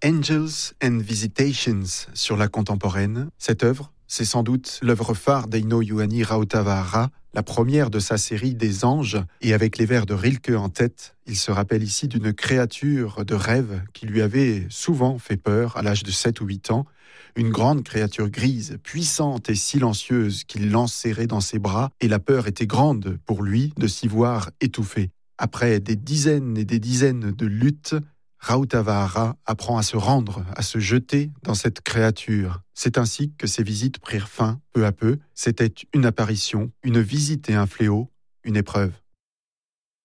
Angels and Visitations sur la contemporaine. Cette œuvre, c'est sans doute l'œuvre phare d'Eino Juhani Rautavaara, la première de sa série des Anges, et avec les vers de Rilke en tête, il se rappelle ici d'une créature de rêve qui lui avait souvent fait peur à l'âge de 7 ou 8 ans, une grande créature grise, puissante et silencieuse qu'il l'enserrait dans ses bras, et la peur était grande pour lui de s'y voir étouffé. Après des dizaines et des dizaines de luttes, Rautavaara apprend à se rendre, à se jeter dans cette créature. C'est ainsi que ses visites prirent fin, peu à peu. C'était une apparition, une visite et un fléau, une épreuve.